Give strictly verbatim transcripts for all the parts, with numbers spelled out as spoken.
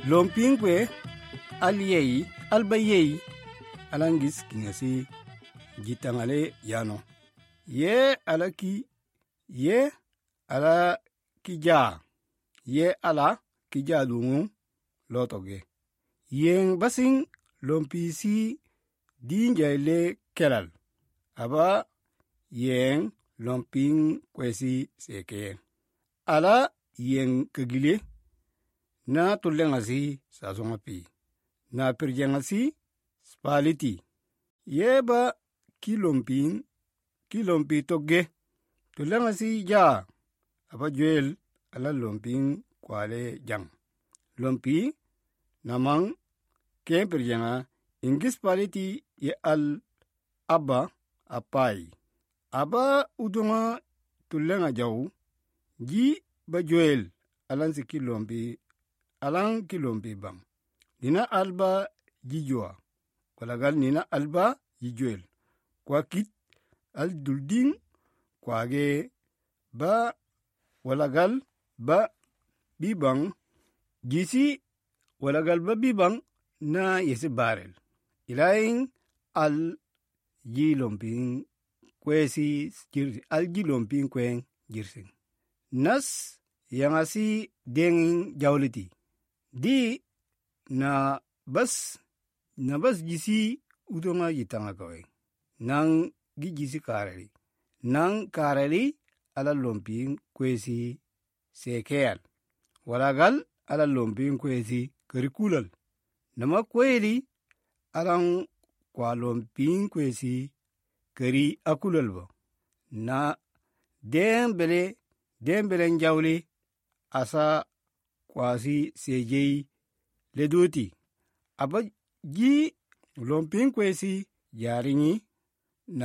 lompingwe aliyei albayei alangis kingasi jitangale yano ye alaki ye ala kija ye ala kija lungu lotoge yen basing lompisi dinjale kelal aba yen lomping kwesi seke ala yen kagile na tulengasi sasongapi na pirjangasi spaliti yeba kilomping kilompi toge tulengasi ja aba joel ala lomping kwale jang lompi namang ke pirjanga ingis paliti ye al abba apai aba udunga tulenga jaw ji ba joel alan si kilompi alang kilompi bang nina alba jijwa walagal nina alba jijoel kwa kit al dulding kwage ba walagal ba bibang jisi walagal ba bibang na yesi barel ilaing al jilomping kwesi jirsi al jilomping kwen jirsing nas yangasi dengin jawliti di na bas na bas jisi udonga yitanga kawe nang gi jisi kareli nang kareli ala lomping kwesi sekeal walagal ala lomping kwesi kurikulal nama kweli alang kwa lomping kwesi kari akulal ba na dembele dembele njawli asa kwasi sejei ledoti aba ji lomping kwesi jaringi na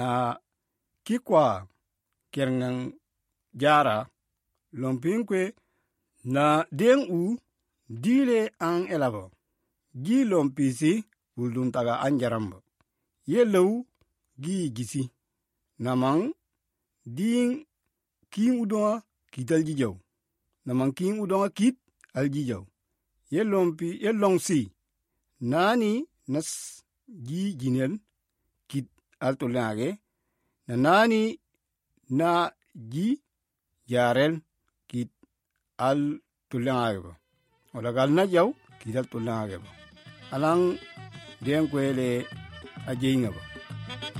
kikwa kerngang jara lomping kwe na deng u dile ang elabo gi lompisi uldun taga anjaramba ye lew gi gisi namang ding king udonga kital jijaw namang king udonga kit al jijaw ye lompi ye longsi nani nas gi jinel kit al tulage na nani na ji yarel kit al tulage ba wala gal na jaw kit al tulage ba alang den kwele ajeinga ba